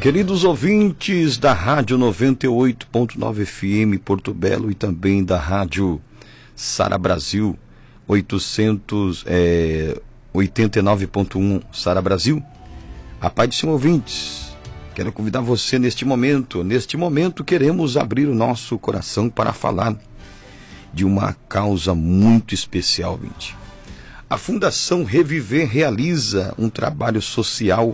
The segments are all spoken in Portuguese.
Queridos ouvintes da Rádio 98.9 FM Porto Belo e também da Rádio Sara Brasil 89.1 Sara Brasil, a paz do Senhor, ouvintes. Quero convidar você neste momento. Neste momento queremos abrir o nosso coração para falar de uma causa muito especial, ouvinte. A Fundação Reviver realiza um trabalho social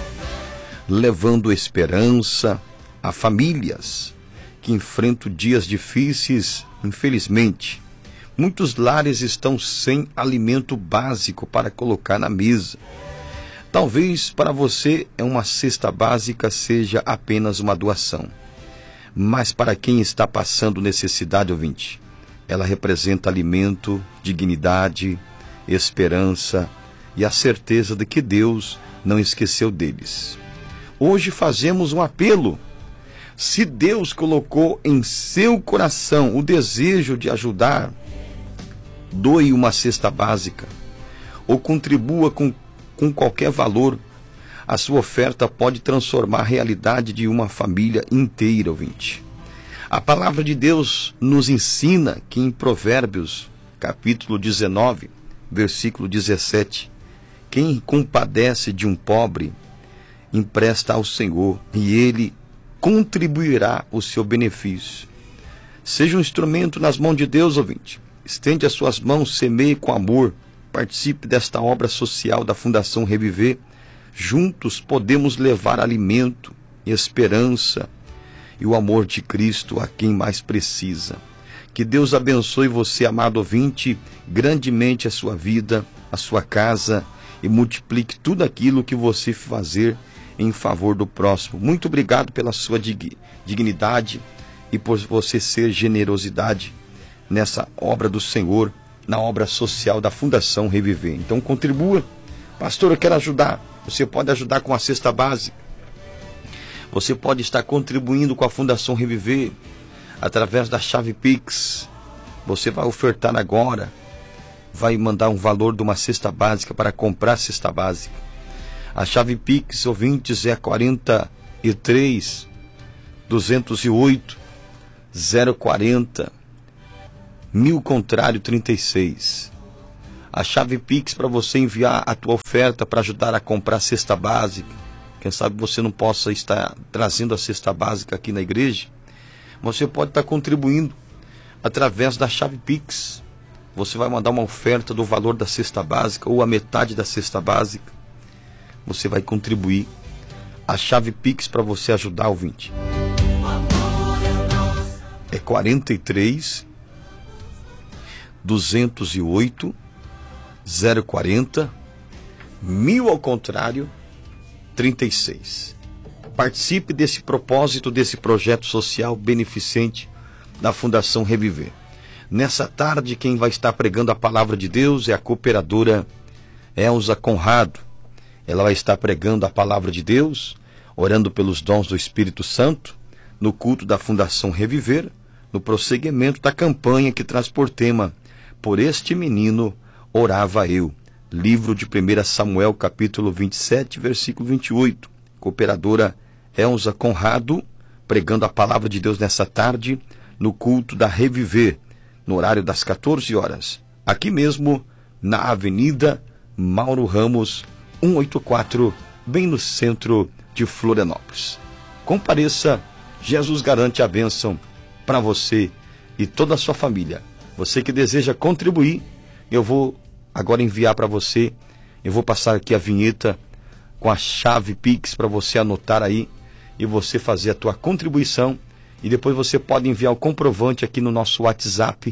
levando esperança a famílias que enfrentam dias difíceis. Infelizmente, muitos lares estão sem alimento básico para colocar na mesa. Talvez para você uma cesta básica seja apenas uma doação, mas para quem está passando necessidade, ouvinte, ela representa alimento, dignidade, esperança e a certeza de que Deus não esqueceu deles. Hoje fazemos um apelo. Se Deus colocou em seu coração o desejo de ajudar, doe uma cesta básica ou contribua com qualquer valor. A sua oferta pode transformar a realidade de uma família inteira, ouvinte. A palavra de Deus nos ensina que em Provérbios, capítulo 19, versículo 17, quem compadece de um pobre, empresta ao Senhor e Ele contribuirá o seu benefício. Seja um instrumento nas mãos de Deus, ouvinte. Estende as suas mãos, semeie com amor. Participe desta obra social da Fundação Reviver. Juntos podemos levar alimento, esperança e o amor de Cristo a quem mais precisa. Que Deus abençoe você, amado ouvinte, grandemente a sua vida, a sua casa, e multiplique tudo aquilo que você fazer em favor do próximo. Muito obrigado pela sua dignidade e por você ser generosidade nessa obra do Senhor, na obra social da Fundação Reviver. Então contribua. Pastor, eu quero ajudar. Você pode ajudar com a cesta básica. Você pode estar contribuindo com a Fundação Reviver através da chave Pix. Você vai ofertar agora, vai mandar um valor de uma cesta básica para comprar a cesta básica. A chave Pix, ouvintes, é 43 208 040 1000 contrário 36. A chave Pix para você enviar a tua oferta para ajudar a comprar a cesta básica. Quem sabe você não possa estar trazendo a cesta básica aqui na igreja. Você pode estar contribuindo através da chave Pix. Você vai mandar uma oferta do valor da cesta básica ou a metade da cesta básica. Você vai contribuir. A chave Pix para você ajudar, ouvinte, é 43 208 040 1000 ao contrário 36. Participe desse propósito, desse projeto social beneficente da Fundação Reviver. Nessa tarde, quem vai estar pregando a palavra de Deus é a cooperadora Elza Conrado. Ela vai estar pregando a palavra de Deus, orando pelos dons do Espírito Santo, no culto da Fundação Reviver, no prosseguimento da campanha que traz por tema Por este menino orava eu. Livro de 1 Samuel, capítulo 27, versículo 28. Cooperadora Elza Conrado, pregando a palavra de Deus nessa tarde, no culto da Reviver, no horário das 14 horas. Aqui mesmo, na Avenida Mauro Ramos, 184, bem no centro de Florianópolis. Compareça, Jesus garante a bênção para você e toda a sua família. Você que deseja contribuir, eu vou agora enviar para você, eu vou passar aqui a vinheta com a chave Pix para você anotar aí e você fazer a tua contribuição, e depois você pode enviar o comprovante aqui no nosso WhatsApp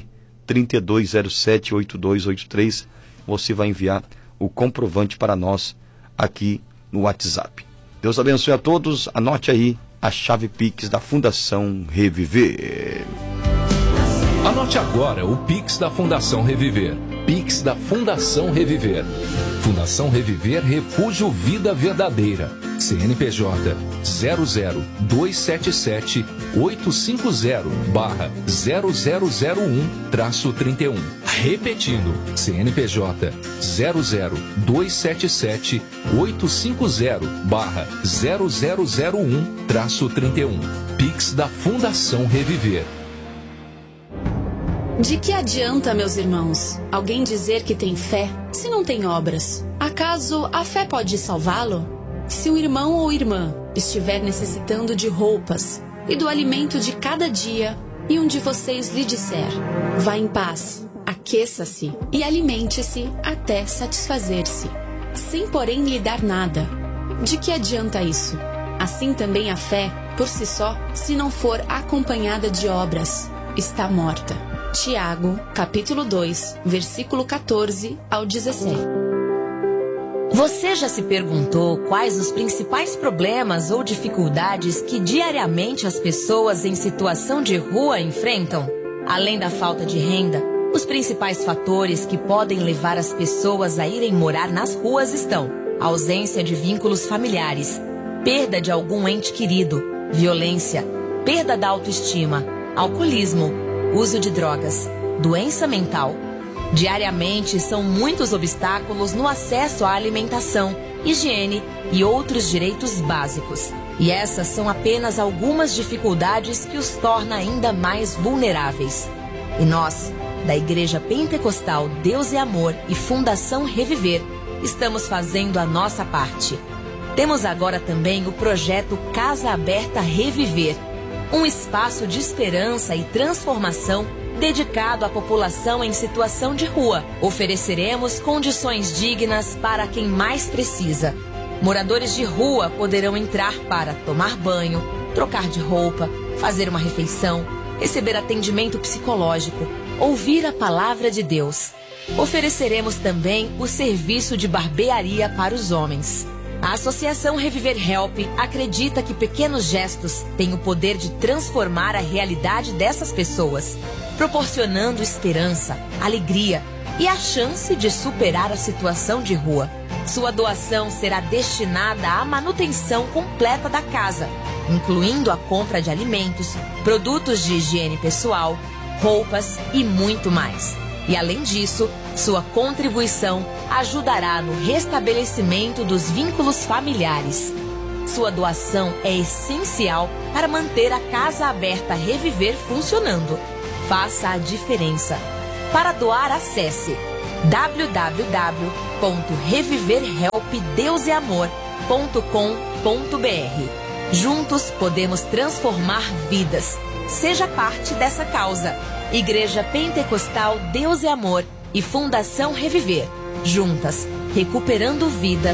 32078283. Você vai enviar o comprovante para nós aqui no WhatsApp. Deus abençoe a todos. Anote aí a chave Pix da Fundação Reviver. Anote agora o Pix da Fundação Reviver. Pix da Fundação Reviver. Fundação Reviver, Refúgio Vida Verdadeira. CNPJ 00277-850-0001-31. Repetindo, CNPJ 00277-850-0001-31. Pix da Fundação Reviver. De que adianta, meus irmãos, alguém dizer que tem fé se não tem obras? Acaso a fé pode salvá-lo? Se o irmão ou irmã estiver necessitando de roupas e do alimento de cada dia, e um de vocês lhe disser: vá em paz, aqueça-se e alimente-se até satisfazer-se, sem porém lhe dar nada, de que adianta isso? Assim também a fé, por si só, se não for acompanhada de obras, está morta. Tiago, capítulo 2, versículo 14 ao 17. Você já se perguntou quais os principais problemas ou dificuldades que diariamente as pessoas em situação de rua enfrentam? Além da falta de renda, os principais fatores que podem levar as pessoas a irem morar nas ruas estão: ausência de vínculos familiares, perda de algum ente querido, violência, perda da autoestima, alcoolismo, uso de drogas, doença mental. Diariamente são muitos obstáculos no acesso à alimentação, higiene e outros direitos básicos. E essas são apenas algumas dificuldades que os torna ainda mais vulneráveis. E nós, da Igreja Pentecostal Deus é Amor e Fundação Reviver, estamos fazendo a nossa parte. Temos agora também o projeto Casa Aberta Reviver, um espaço de esperança e transformação dedicado à população em situação de rua. Ofereceremos condições dignas para quem mais precisa. Moradores de rua poderão entrar para tomar banho, trocar de roupa, fazer uma refeição, receber atendimento psicológico, ouvir a palavra de Deus. Ofereceremos também o serviço de barbearia para os homens. A Associação Reviver Help acredita que pequenos gestos têm o poder de transformar a realidade dessas pessoas, proporcionando esperança, alegria e a chance de superar a situação de rua. Sua doação será destinada à manutenção completa da casa, incluindo a compra de alimentos, produtos de higiene pessoal, roupas e muito mais. E além disso, sua contribuição ajudará no restabelecimento dos vínculos familiares. Sua doação é essencial para manter a Casa Aberta Reviver funcionando. Faça a diferença. Para doar, acesse www.reviverhelpdeuseamor.com.br. Juntos podemos transformar vidas. Seja parte dessa causa. Igreja Pentecostal Deus é Amor e Fundação Reviver. Juntas, recuperando vidas